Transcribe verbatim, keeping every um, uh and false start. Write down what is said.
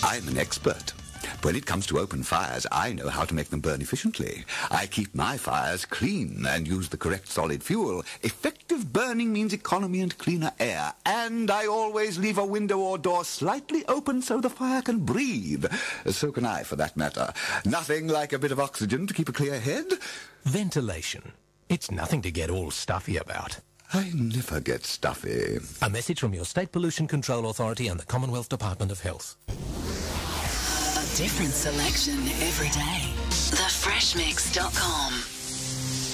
I'm an expert. When it comes to open fires, I know how to make them burn efficiently. I keep my fires clean and use the correct solid fuel. Effective burning means economy and cleaner air. And I always leave a window or door slightly open so the fire can breathe. So can I, for that matter. Nothing like a bit of oxygen to keep a clear head. Ventilation. It's nothing to get all stuffy about. I never get stuffy. A message from your State Pollution Control Authority and the Commonwealth Department of Health. A different selection every day. the fresh mix dot com